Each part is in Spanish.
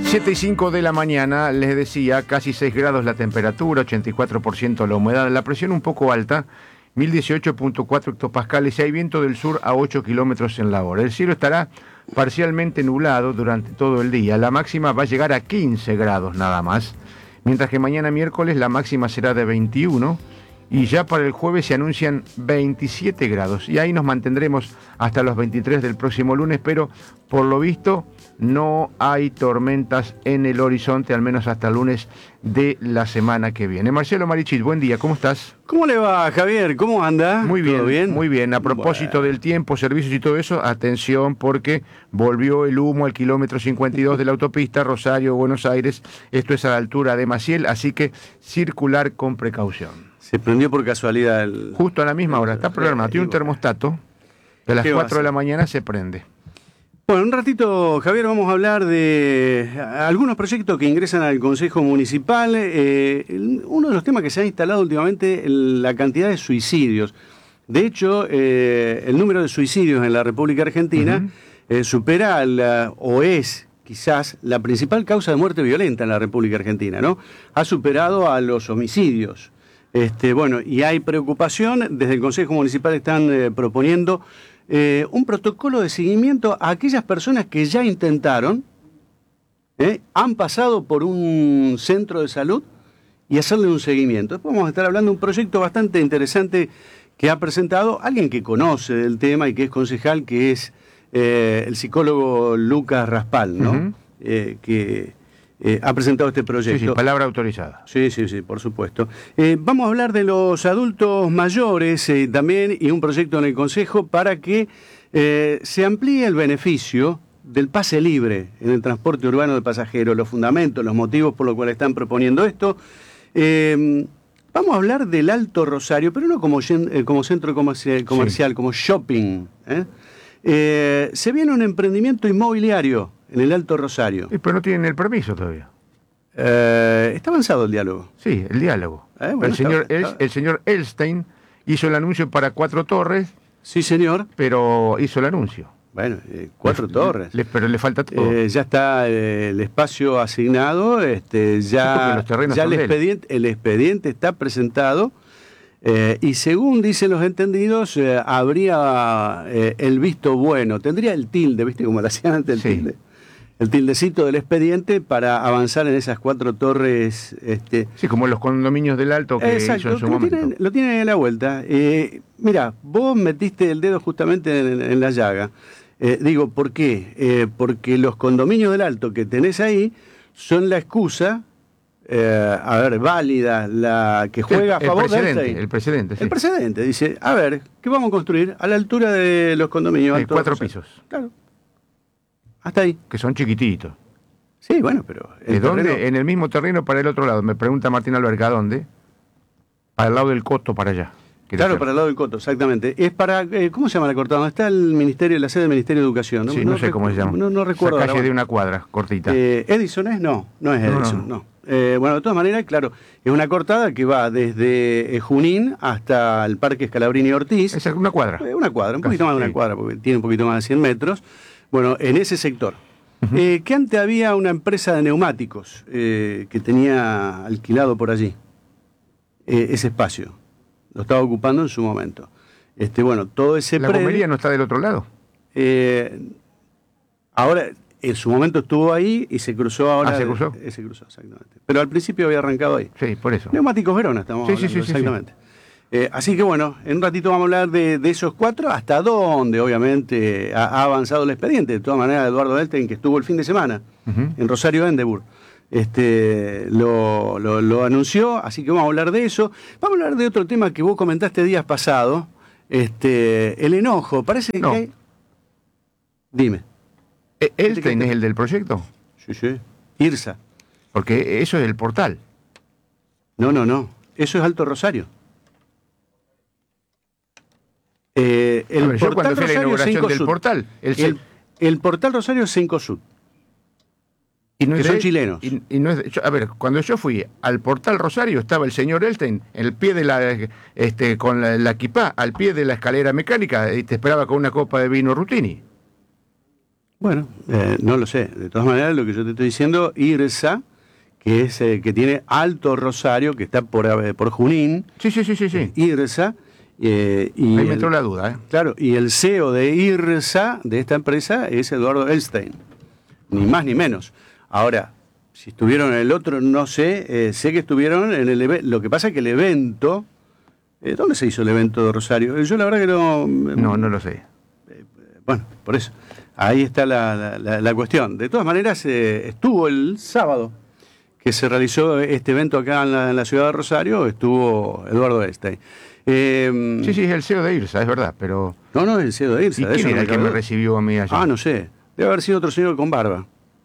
7:05 de la mañana, les decía, casi 6 grados la temperatura, 84% la humedad, la presión un poco alta, 1018.4 hectopascales y hay viento del sur a 8 kilómetros en la hora. El cielo estará parcialmente nublado durante todo el día, la máxima va a llegar a 15 grados nada más, mientras que mañana miércoles la máxima será de 21 y ya para el jueves se anuncian 27 grados y ahí nos mantendremos hasta los 23 del próximo lunes, pero por lo visto no hay tormentas en el horizonte, al menos hasta el lunes de la semana que viene. Marcelo Marichit, buen día, ¿cómo estás? ¿Cómo le va, Javier? ¿Cómo anda? Muy bien, ¿Todo bien? Muy bien. A propósito del tiempo, servicios y todo eso, atención porque volvió el humo al kilómetro 52 de la autopista Rosario-Buenos Aires. Esto es a la altura de Maciel, así que circular con precaución. Se prendió por casualidad el... Justo a la misma hora, está programado. Tiene un termostato, de las 4 de la mañana se prende. Bueno, un ratito, Javier, vamos a hablar de algunos proyectos que ingresan al Consejo Municipal. Uno de los temas que se ha instalado últimamente es la cantidad de suicidios. De hecho, el número de suicidios en la República Argentina supera o es quizás la principal causa de muerte violenta en la República Argentina, ¿no? Ha superado a los homicidios. Bueno, y hay preocupación. Desde el Consejo Municipal están proponiendo un protocolo de seguimiento a aquellas personas que ya intentaron, han pasado por un centro de salud y hacerle un seguimiento. Después vamos a estar hablando de un proyecto bastante interesante que ha presentado alguien que conoce del tema y que es concejal, que es el psicólogo Lucas Raspal, ¿no? Que ha presentado este proyecto. Sí, palabra autorizada. Sí, por supuesto. Vamos a hablar de los adultos mayores también y un proyecto en el Consejo para que se amplíe el beneficio del pase libre en el transporte urbano de pasajeros, los fundamentos, los motivos por los cuales están proponiendo esto. Vamos a hablar del Alto Rosario, pero no como centro comercial, como shopping. Se viene un emprendimiento inmobiliario en el Alto Rosario. Pero no tienen el permiso todavía. Está avanzado el diálogo. Sí, el diálogo. Bueno, el señor Elstein hizo el anuncio para 4 torres. Sí, señor. Pero hizo el anuncio. Bueno, 4 torres. Pero le falta todo. Ya está el espacio asignado. Ya el expediente está presentado. Y según dicen los entendidos, habría el visto bueno. Tendría el tilde, ¿viste? Como lo hacían antes el tilde. El tildecito del expediente para avanzar en esas 4 torres. Sí, como los condominios del Alto que hizo en su momento. Lo tienen a la vuelta. Mira, vos metiste el dedo justamente en la llaga. Digo, ¿por qué? Porque los condominios del Alto que tenés ahí son la excusa, válida, la que juega a favor de el precedente. Sí. El precedente dice, a ver, ¿qué vamos a construir? A la altura de los condominios. 4 pisos. Claro. Hasta ahí. Que son chiquititos. Sí, bueno, pero... ¿Dónde? En el mismo terreno para el otro lado. Me pregunta Martín Alberca, ¿dónde? Para el lado del Coto, para allá. Claro, para el lado del Coto, exactamente. Es para... ¿cómo se llama la cortada? ¿Dónde está el ministerio, la sede del Ministerio de Educación? ¿No? Sí, no sé cómo se llama. No recuerdo. La calle de una cuadra, cortita. ¿Edison es? No es Edison, no. Bueno, de todas maneras, claro, es una cortada que va desde Junín hasta el Parque Scalabrini Ortiz. Es una cuadra. Una cuadra, un poquito más de una cuadra, porque tiene un poquito más de 100 metros. Bueno, en ese sector. Que antes había una empresa de neumáticos que tenía alquilado por allí ese espacio. Lo estaba ocupando en su momento. Bueno, todo ese ¿La gomería no está del otro lado? Ahora, en su momento estuvo ahí y se cruzó ahora. ¿Se cruzó? Se cruzó, exactamente. Pero al principio había arrancado ahí. Sí, por eso. Neumáticos Verona estamos hablando, exactamente. Así que bueno, en un ratito vamos a hablar de esos 4, hasta dónde obviamente ha avanzado el expediente. De todas maneras, Eduardo Elstein, que estuvo el fin de semana en Rosario Endebur, lo anunció, así que vamos a hablar de eso. Vamos a hablar de otro tema que vos comentaste días pasados, el enojo. Parece que hay... Dime. ¿Elstein es el del proyecto? Sí. IRSA. Porque eso es el portal. No. Eso es Alto Rosario. Yo cuando fui a la inauguración del portal... El portal Rosario es Cencosud. Que son chilenos. Cuando yo fui al portal Rosario estaba el señor Elstein, el pie de la con la equipá, al pie de la escalera mecánica, y te esperaba con una copa de vino Rutini. Bueno, no lo sé. De todas maneras, lo que yo te estoy diciendo, IRSA, que es que tiene Alto Rosario, que está por Junín. Sí. IRSA. Y ahí me entró la duda, ¿eh? Claro, y el CEO de IRSA, de esta empresa, es Eduardo Elstein. Ni más ni menos. Ahora, si estuvieron en el otro, no sé. Sé que estuvieron en el evento. Lo que pasa es que el evento... ¿dónde se hizo el evento de Rosario? Yo la verdad que no... No lo sé. Bueno, por eso. Ahí está la cuestión. De todas maneras, estuvo el sábado que se realizó este evento acá en la ciudad de Rosario, estuvo Eduardo Elstein. Sí, es el CEO de IRSA, es verdad, pero... No, es el CEO de IRSA. ¿Y quién era el que me recibió a mí allá? No sé. Debe haber sido otro señor con barba.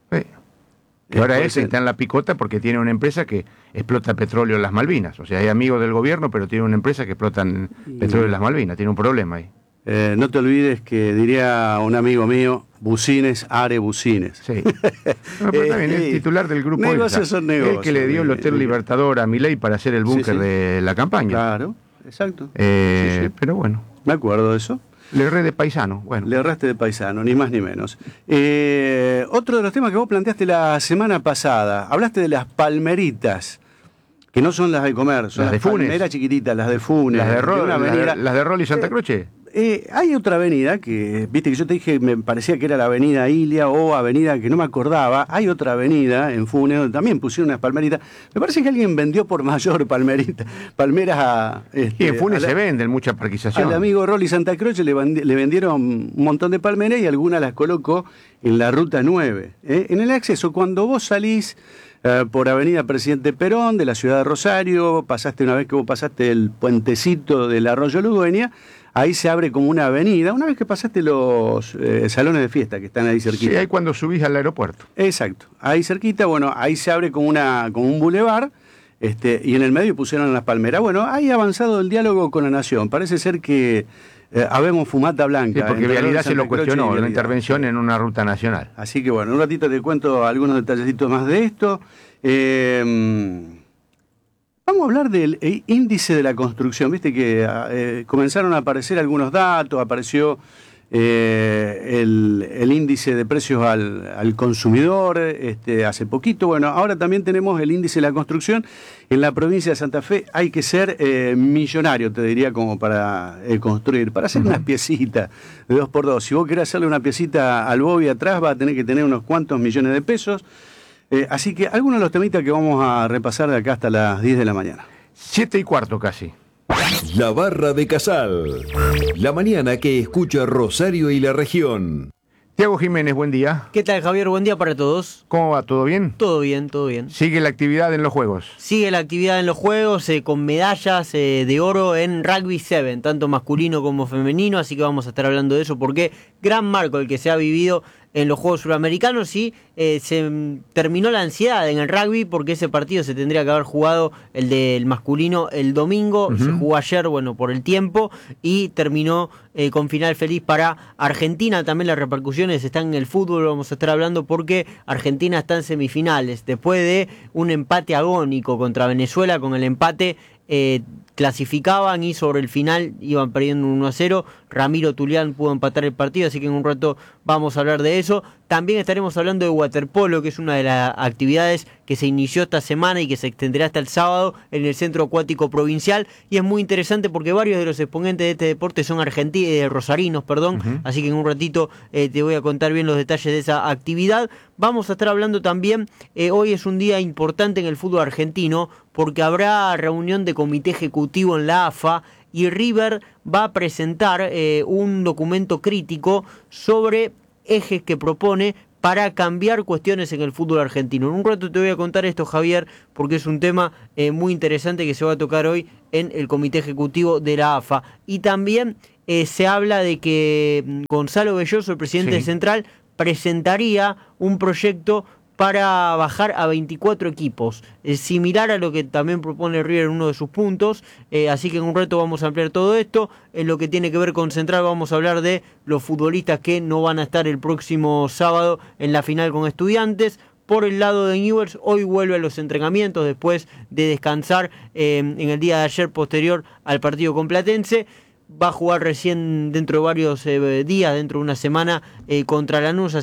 Que ahora ese está en la picota porque tiene una empresa que explota petróleo en las Malvinas. O sea, es amigo del gobierno, pero tiene una empresa que explota petróleo en las Malvinas. Tiene un problema ahí. No te olvides que diría un amigo mío, Bucines, are Bucines. Sí. No, pero está bien, es titular del grupo negocios son negocios. El que le dio el Hotel Libertador a Milei para hacer el búnker de la campaña. Claro, exacto. Pero bueno. Me acuerdo de eso. Le erré de paisano. Bueno. Le erraste de paisano, ni más ni menos. Otro de los temas que vos planteaste la semana pasada, hablaste de las palmeritas, que no son las de comer, son las de Funes. Palmeras chiquititas, las de Funes. Las de Rol y Santa Croce. Hay otra avenida que, viste que yo te dije, me parecía que era la avenida Ilia o avenida que no me acordaba. Hay otra avenida en Funes donde también pusieron unas palmeritas. Me parece que alguien vendió por mayor palmeras a... Y en Funes se venden mucha parquización. Al amigo Rolly Santa Croce le vendieron un montón de palmeras y algunas las colocó en la ruta 9. En el acceso, cuando vos salís por Avenida Presidente Perón de la ciudad de Rosario, una vez que vos pasaste el puentecito del Arroyo Ludueña, ahí se abre como una avenida, una vez que pasaste los salones de fiesta que están ahí cerquita. Sí, ahí cuando subís al aeropuerto. Exacto, ahí cerquita, bueno, ahí se abre como un bulevar, y en el medio pusieron las palmeras. Bueno, ahí ha avanzado el diálogo con la Nación. Parece ser que habemos fumata blanca. Sí, porque Vialidad se lo cuestionó, una intervención en una ruta nacional. Así que bueno, un ratito te cuento algunos detallecitos más de esto. Vamos a hablar del índice de la construcción. Viste que comenzaron a aparecer algunos datos, apareció el índice de precios al consumidor hace poquito. Bueno, ahora también tenemos el índice de la construcción. En la provincia de Santa Fe hay que ser millonario, te diría, como para construir, para hacer unas piecitas de 2x2. Si vos querés hacerle una piecita al Bobby atrás, va a tener que tener unos cuantos millones de pesos. Así que algunos de los temitas que vamos a repasar de acá hasta las 10 de la mañana. 7:15 casi. La Barra de Casal. La mañana que escucha Rosario y la región. Tiago Jiménez, buen día. ¿Qué tal, Javier? Buen día para todos. ¿Cómo va? ¿Todo bien? Todo bien, todo bien. ¿Sigue la actividad en los Juegos? Sigue la actividad en los Juegos con medallas de oro en Rugby 7, tanto masculino como femenino, así que vamos a estar hablando de eso porque gran marco el que se ha vivido en los Juegos Suramericanos y se terminó la ansiedad en el rugby porque ese partido se tendría que haber jugado, el del masculino, el domingo. Se jugó ayer, bueno, por el tiempo, y terminó con final feliz para Argentina. También las repercusiones están en el fútbol, vamos a estar hablando porque Argentina está en semifinales después de un empate agónico contra Venezuela. Con el empate clasificaban y sobre el final iban perdiendo 1-0. Ramiro Tulián pudo empatar el partido, así que en un rato vamos a hablar de eso. También estaremos hablando de waterpolo, que es una de las actividades que se inició esta semana y que se extenderá hasta el sábado en el Centro Acuático Provincial, y es muy interesante porque varios de los exponentes de este deporte son rosarinos, así que en un ratito te voy a contar bien los detalles de esa actividad. Vamos a estar hablando también, hoy es un día importante en el fútbol argentino porque habrá reunión de comité ejecutivo en la AFA y River va a presentar un documento crítico sobre ejes que propone para cambiar cuestiones en el fútbol argentino. En un rato te voy a contar esto, Javier, porque es un tema muy interesante que se va a tocar hoy en el comité ejecutivo de la AFA. Y también se habla de que Gonzalo Belloso, el presidente central, presentaría un proyecto para bajar a 24 equipos, similar a lo que también propone River en uno de sus puntos, así que en un rato vamos a ampliar todo esto. En lo que tiene que ver con Central vamos a hablar de los futbolistas que no van a estar el próximo sábado en la final con Estudiantes. Por el lado de Newell's, hoy vuelve a los entrenamientos después de descansar en el día de ayer posterior al partido con Platense. Va a jugar recién dentro de varios días, dentro de una semana, contra Lanús.